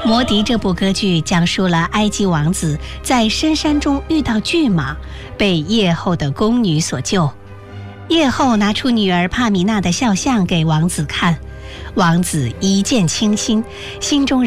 魔笛这部歌剧讲述了埃及王子在深山中遇到巨蟒，被夜后的宫女所救。夜后拿出女儿帕米娜的肖像给王子看，王子一见倾心，心中